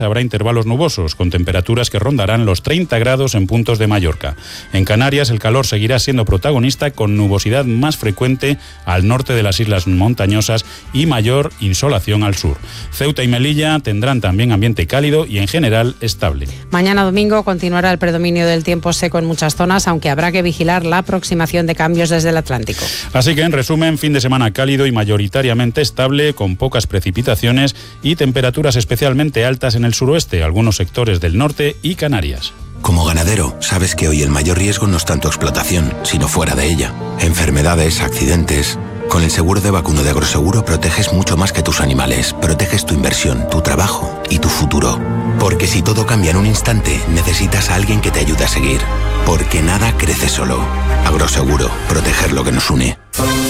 habrá intervalos nubosos, con temperaturas que rondarán los 30 grados en puntos de Mallorca. En Canarias el calor seguirá siendo protagonista, con nubosidad más frecuente al norte de las islas montañosas y mayor insolación al sur. Ceuta y Melilla tendrán también ambiente cálido y en general estable. Mañana domingo continuará el predominio del tiempo seco en muchas zonas, aunque habrá que vigilar la aproximación de cambios desde el Atlántico. Así que en resumen, fin de semana cálido y mayoritariamente estable, con pocas precipitaciones y temperaturas especialmente altas en el suroeste, algunos sectores del norte y Canarias. Como ganadero, sabes que hoy el mayor riesgo no está en tu explotación, sino fuera de ella. Enfermedades, accidentes. Con el seguro de vacuno de Agroseguro proteges mucho más que tus animales. Proteges tu inversión, tu trabajo y tu futuro. Porque si todo cambia en un instante, necesitas a alguien que te ayude a seguir. Porque nada crece solo. Agroseguro, proteger lo que nos une.